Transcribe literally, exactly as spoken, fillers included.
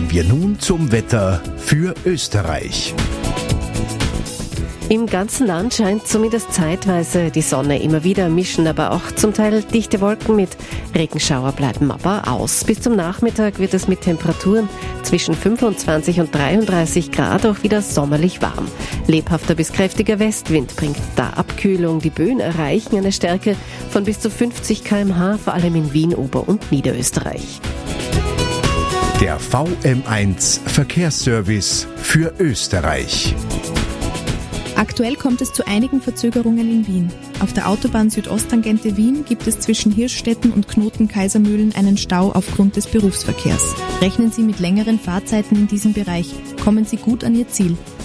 Kommen wir nun zum Wetter für Österreich. Im ganzen Land scheint zumindest zeitweise die Sonne. Immer wieder mischen aber auch zum Teil dichte Wolken mit. Regenschauer bleiben aber aus. Bis zum Nachmittag wird es mit Temperaturen zwischen fünfundzwanzig und dreiunddreißig Grad auch wieder sommerlich warm. Lebhafter bis kräftiger Westwind bringt da Abkühlung. Die Böen erreichen eine Stärke von bis zu fünfzig Kilometer pro Stunde, vor allem in Wien, Ober- und Niederösterreich. Der V M eins Verkehrsservice für Österreich. Aktuell kommt es zu einigen Verzögerungen in Wien. Auf der Autobahn Südosttangente Wien gibt es zwischen Hirschstetten und Knoten-Kaisermühlen einen Stau aufgrund des Berufsverkehrs. Rechnen Sie mit längeren Fahrzeiten in diesem Bereich. Kommen Sie gut an Ihr Ziel.